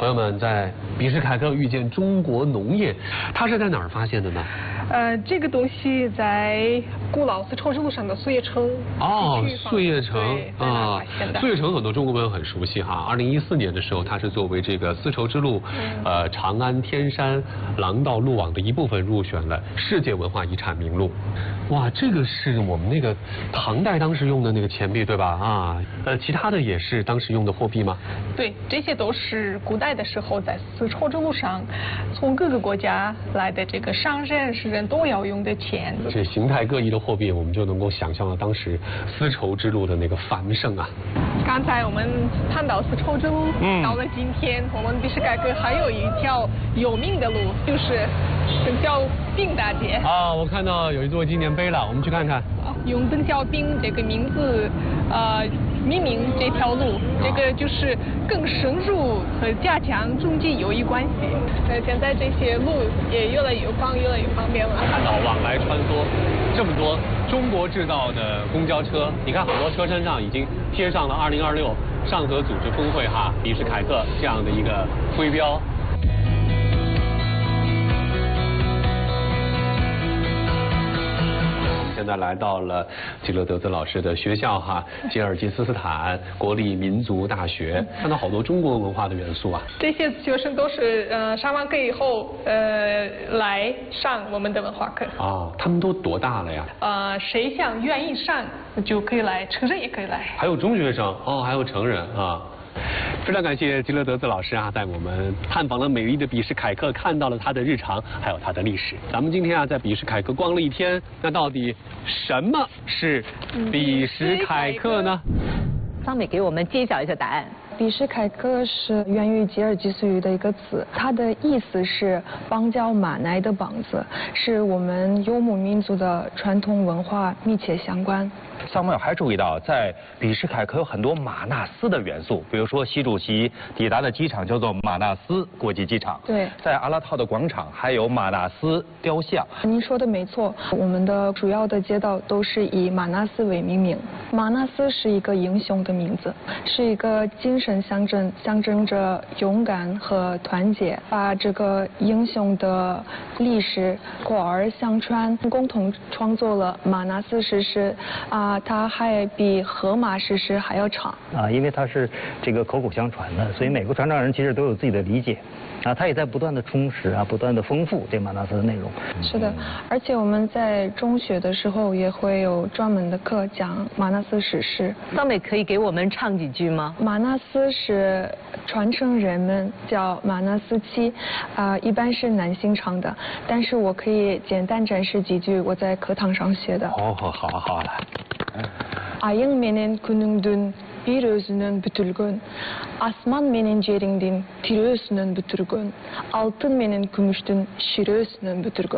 朋友们在比什凯克遇见中国农业，它是在哪儿发现的呢？ 这个东西在古老丝绸之路上的碎叶城。 哦，碎叶城啊， 碎叶城很多中国朋友很熟悉哈。2014年的时候，它是作为这个丝绸之路，长安天山廊道路网的一部分入选了世界文化遗产名录。哇，这个是我们那个唐代当时用的那个钱币对吧？啊，其他的也是当时用的货币吗？ 对，这些都是古代的时候在丝绸之路上从各个国家来的这个商人士人都要用的钱。 这形态各异的货币，我们就能够想象到当时丝绸之路的那个繁盛啊。 刚才我们谈到丝绸之路，到了今天，我们比什凯克还有一条有名的路，就是邓小平大街。 啊，我看到有一座纪念碑了，我们去看看。 用邓小平这个名字，命名这条路，这个就是更深入和加强中济友谊关系。现在这些路也越来越方便了。 看到往来穿梭这么多中国制造的公交车，你看很多车身上已经贴上了2026上合组织峰会比什凯克这样的一个徽标。现在来到了吉勒德兹老师的学校吉尔吉斯斯坦国立民族大学，看到好多中国文化的元素啊。 这些学生都是上完课以后来上我们的文化课。啊， 他们都多大了呀？ 谁愿意上就可以来，成人也可以来。 还有中学生还有成人啊。非常感谢吉勒德兹老师带我们探访了美丽的比什凯克，看到了它的日常，还有它的历史。咱们今天在比什凯克逛了一天，那到底什么是比什凯克呢？ 桑美给我们揭晓一下答案。 比什凯克是源于吉尔吉斯语的一个词，它的意思是邦交马奶的帮子，是我们游牧民族的传统文化密切相关。 桑梅尔还注意到，在比什凯克有很多马纳斯的元素，比如说习主席抵达的机场叫做马纳斯国际机场。 对， 在阿拉套的广场还有马纳斯雕像。 您说的没错，我们的主要的街道都是以马纳斯为命名。马纳斯是一个英雄的名字，是一个精神象征，象征着勇敢和团结，把这个英雄的历史口耳相传，共同创作了马纳斯史诗它还比荷马史诗还要长因为它是这个口口相传的，所以每个传唱人其实都有自己的理解他也在不断的充实不断的丰富这马纳斯的内容。 是的，而且我们在中学的时候也会有专门的课讲马纳斯史诗。 桑美可以给我们唱几句吗？ 马纳斯是传承人们叫马纳斯七一般是男性唱的，但是我可以简单展示几句我在课堂上学的。 好来。 Ayın menen gününgdün bir özünün bütülgün, asman menen jeringdin tiri özünün bütürgün, altın menen kümüşdün şiri özünün bütürgün。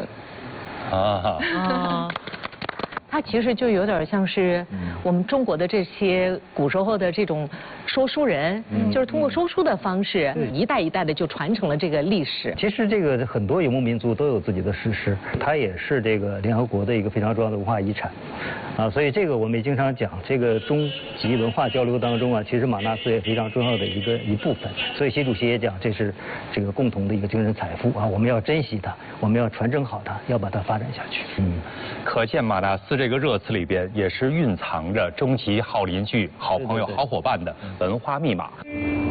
它其实就有点像是我们中国的这些古时候的这种说书人，就是通过说书的方式，一代一代的就传承了这个历史。 其实这个很多游牧民族都有自己的史诗，它也是这个联合国的一个非常重要的文化遗产所以这个我们也经常讲，这个中吉文化交流当中其实马纳斯也非常重要的一部分。所以习主席也讲，这是这个共同的一个精神财富我们要珍惜它，我们要传承好它，要把它发展下去。 可见马纳斯这个热词里边也是蕴藏着终极好邻居、好朋友、好伙伴的文化密码。